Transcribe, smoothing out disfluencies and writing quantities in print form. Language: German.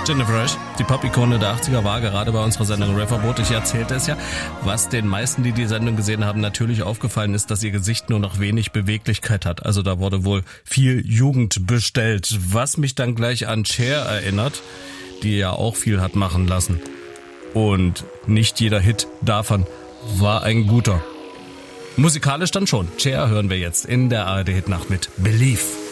Jennifer Rush, die Pop-Ikone der 80er, war gerade bei unserer Sendung Rap-Verbot. Ich erzählte es ja, was den meisten, die die Sendung gesehen haben, natürlich aufgefallen ist, dass ihr Gesicht nur noch wenig Beweglichkeit hat. Also da wurde wohl viel Jugend bestellt, was mich dann gleich an Cher erinnert, die ja auch viel hat machen lassen. Und nicht jeder Hit davon war ein guter. Musikalisch dann schon. Cher hören wir jetzt in der ARD-Hitnacht mit Believe.